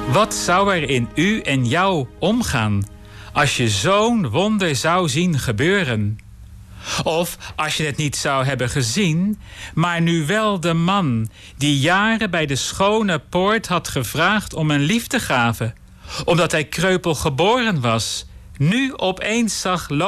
Wat zou er in u en jou omgaan als je zo'n wonder zou zien gebeuren? Of als je het niet zou hebben gezien, maar nu wel de man die jaren bij de schone poort had gevraagd om een liefdegave, omdat hij kreupel geboren was, nu opeens zag